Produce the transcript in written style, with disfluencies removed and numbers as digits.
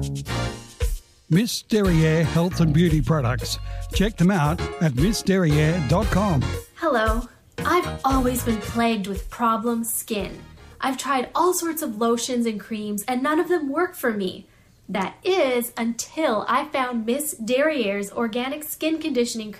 Miss Derriere Health and Beauty Products. Check them out at missderriere.com. Hello. I've always been plagued with problem skin. I've tried all sorts of lotions and creams and none of them work for me. That is until I found Miss Derriere's organic skin conditioning